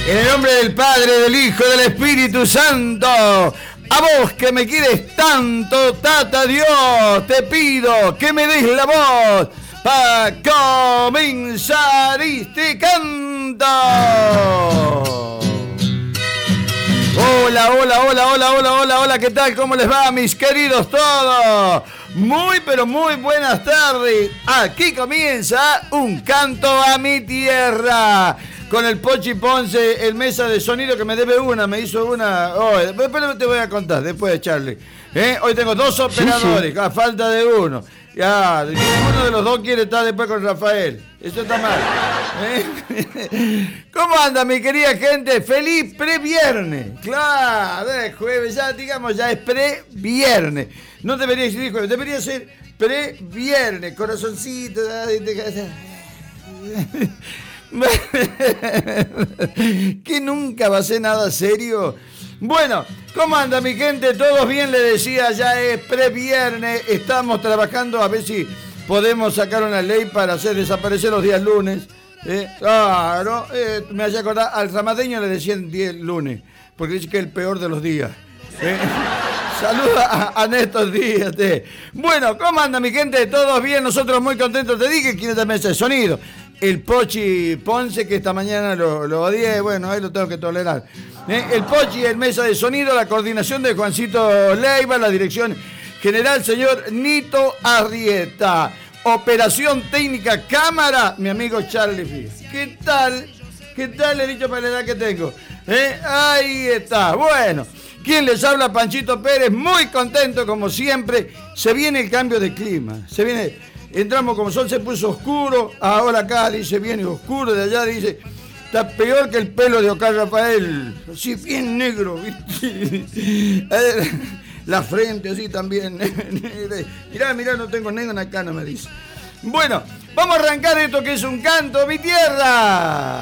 En el nombre del Padre, del Hijo y del Espíritu Santo, a vos que me quieres tanto, Tata Dios, te pido que me des la voz para comenzar este canto. Hola, hola, hola, hola, hola, hola, hola, ¿qué tal? ¿Cómo les va, mis queridos todos? Muy, pero muy buenas tardes. Aquí comienza un canto a mi tierra. Con el Pochi Ponce, el mesa de sonido que me debe una, me hizo una. Oh, después te voy a contar, después de Charlie. Hoy tengo dos operadores, sí. A falta de uno. Ya, uno de los dos quiere estar después con Rafael. Eso está mal. ¿Cómo anda, mi querida gente? ¡Feliz pre-viernes! Claro, es jueves, ya digamos, ya es pre-viernes. No debería ser jueves, debería ser pre-viernes. Corazoncito. Que nunca va a ser nada serio. Bueno, ¿cómo anda mi gente? ¿Todos bien? Le decía, ya es pre-viernes. Estamos trabajando a ver si podemos sacar una ley para hacer desaparecer los días lunes. Claro, me hacía acordar, al ramadeño le decían 10 lunes, porque dice que es el peor de los días. Saluda a Néstor Díaz. Bueno, ¿cómo anda mi gente? ¿Todos bien? Nosotros muy contentos. Te dije quién es la mesa de sonido. El Pochi Ponce, que esta mañana lo odié, bueno, ahí lo tengo que tolerar. El Pochi, el mesa de sonido, la coordinación de Juancito Leiva, la dirección general, señor Nito Arrieta. Operación técnica cámara, mi amigo Charlie Fíaz. ¿Qué tal? ¿Qué tal? Le he dicho para la edad que tengo. Ahí está. Bueno, ¿quién les habla? Panchito Pérez, muy contento como siempre. Se viene el cambio de clima, se viene... Entramos como sol, se puso oscuro, ahora acá dice viene oscuro, de allá dice, está peor que el pelo de Oscar Rafael, así bien negro, ¿viste? La frente así también, mirá, no tengo negro en la cana, me dice. Bueno, vamos a arrancar esto que es un canto, mi tierra.